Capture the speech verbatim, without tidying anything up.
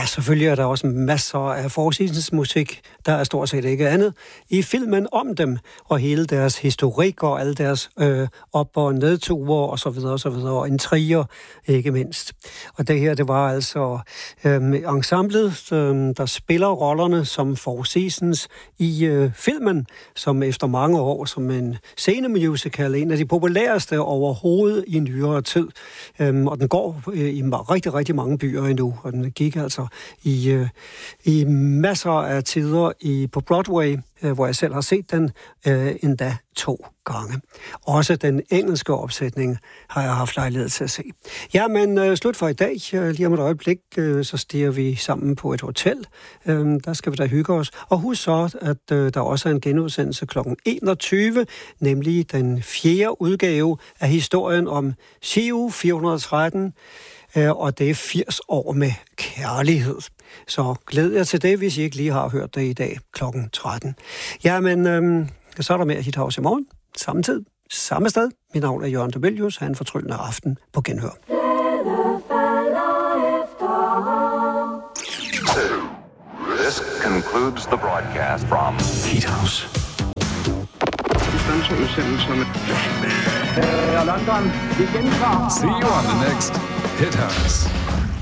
selvfølgelig er der også masser af Four musik. Der er stort set ikke andet i filmen om dem, og hele deres historik og alle deres øh, op- og nedture og så videre og så videre, og intriger ikke mindst. Og det her, det var altså øh, ensemblet, øh, der spiller rollerne som Four Seasons i øh, filmen, som efter mange år som en scenemusical, en af de populæreste overhovedet i nyere tid. Øh, og den går øh, i rigtig, rigtig mange byer endnu, og den gik altså i, øh, i masser af tider i, på Broadway, øh, hvor jeg selv har set den øh, endda to gange. Også den engelske opsætning har jeg haft lejlighed til at se. Ja, men øh, slut for i dag. Lige om et øjeblik, øh, så stiger vi sammen på et hotel. Øh, der skal vi da hygge os. Og husk så, at øh, der også er en genudsendelse klokken enogtyve, nemlig den fjerde udgave af historien om Giro fire hundrede og tretten, øh, og det er firs år med kærlighed. Så glæd jer til det, hvis I ikke lige har hørt det i dag klokken tretten. Ja, men øh, så er der mere Hit House i morgen. Samme tid, samme sted. Mit navn er Jørgen Debelius. Ha' en fortryllende aften på genhør. This concludes the broadcast from Hit House. London, igen klar. See you on the next Hit House.